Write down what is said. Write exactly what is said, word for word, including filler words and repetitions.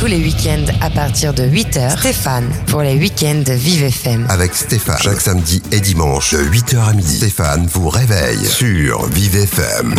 tous les week-ends à partir de huit heures. Stéphane pour les week-ends de Vive F M. Avec Stéphane, chaque samedi et dimanche de huit heures à midi. Stéphane vous réveille sur Vive F M.